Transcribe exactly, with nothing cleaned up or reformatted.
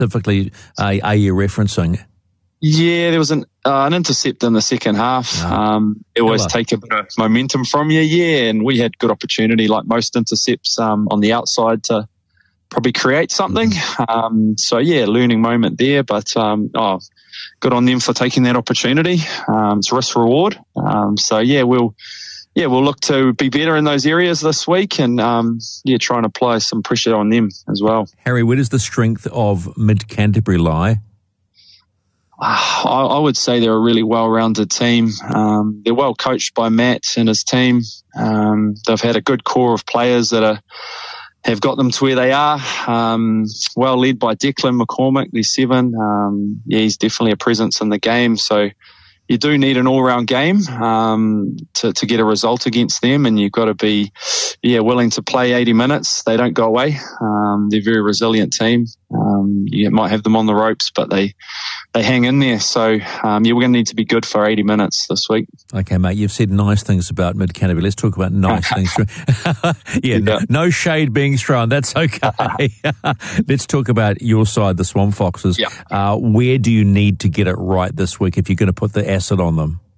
specifically uh, are you referencing? Yeah, there was an uh, an intercept in the second half. Um, it always take a bit of momentum from you, yeah, and we had good opportunity, like most intercepts, um, on the outside to probably create something. Um, so, yeah, learning moment there, but um, oh, good on them for taking that opportunity. Um, it's risk reward. Um, so, yeah, we'll yeah we'll look to be better in those areas this week and, um, yeah, try and apply some pressure on them as well. Harry, where does the strength of Mid-Canterbury lie? I, I would say they're a really well-rounded team. Um, they're well coached by Matt and his team. Um, they've had a good core of players that are, have got them to where they are. Um, well led by Declan McCormick, there's seven. Um, yeah, he's definitely a presence in the game. So you do need an all-round game um, to, to get a result against them, and you've got to be, yeah, willing to play eighty minutes. They don't go away. Um, they're a very resilient team. Um, you might have them on the ropes, but they they hang in there. So, um, yeah, we're going to need to be good for eighty minutes this week. Okay, mate, you've said nice things about Mid-Canterbury. Let's talk about nice things. yeah, yeah. No, no shade being thrown. That's okay. Let's talk about your side, the Swamp Foxes. Yeah. Uh, where do you need to get it right this week if you're going to put the acid on them?